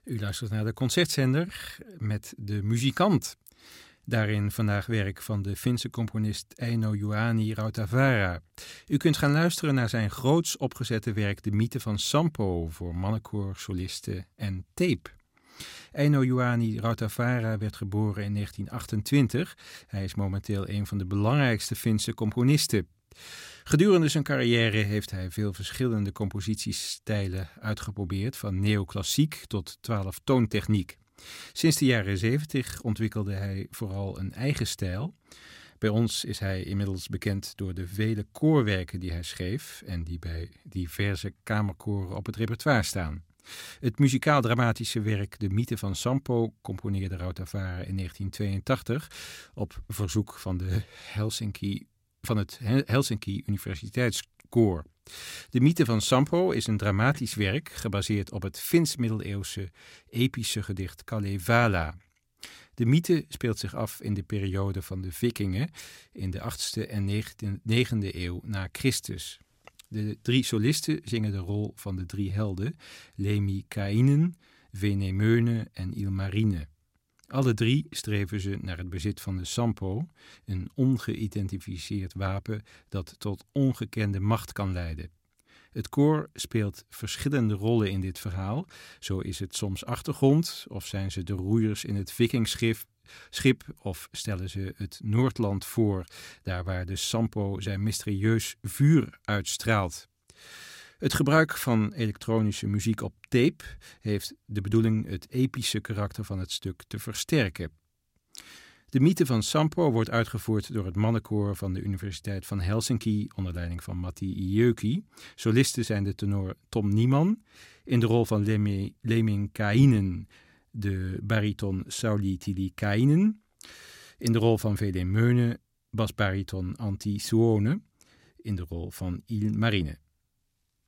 U luistert naar de Concertzender met De Muzikant. Daarin vandaag werk van de Finse componist Eino Juhani Rautavaara. U kunt gaan luisteren naar zijn groots opgezette werk De Mythe van Sampo voor mannenkoor, solisten en tape. Eino Juhani Rautavaara werd geboren in 1928. Hij is momenteel een van de belangrijkste Finse componisten. Gedurende zijn carrière heeft hij veel verschillende compositiestijlen uitgeprobeerd, van neoclassiek tot 12-toontechniek. Sinds de jaren 70 ontwikkelde hij vooral een eigen stijl. Bij ons is hij inmiddels bekend door de vele koorwerken die hij schreef en die bij diverse kamerkoren op het repertoire staan. Het muzikaal-dramatische werk De Mythe van Sampo componeerde Rautavaara in 1982 op verzoek van het Helsinki Universiteitskoor. De Mythe van Sampo is een dramatisch werk gebaseerd op het Fins-middeleeuwse epische gedicht Kalevala. De mythe speelt zich af in de periode van de Vikingen in de 8e en 9e eeuw na Christus. De 3 solisten zingen de rol van de 3 helden, Lemminkainen, Venemöne en Ilmarinen. Alle 3 streven ze naar het bezit van de Sampo, een ongeïdentificeerd wapen dat tot ongekende macht kan leiden. Het koor speelt verschillende rollen in dit verhaal. Zo is het soms achtergrond, of zijn ze de roeiers in het vikingschip, of stellen ze het Noordland voor, daar waar de Sampo zijn mysterieus vuur uitstraalt. Het gebruik van elektronische muziek op tape heeft de bedoeling het epische karakter van het stuk te versterken. De Mythe van Sampo wordt uitgevoerd door het mannenkoor van de Universiteit van Helsinki onder leiding van Matti Ijöki. Solisten zijn de tenor Tom Niemann, in de rol van Lemminkainen de bariton Sauli Tilikainen, in de rol van Venemöne basbariton Antti Suone, in de rol van Ilmarinen.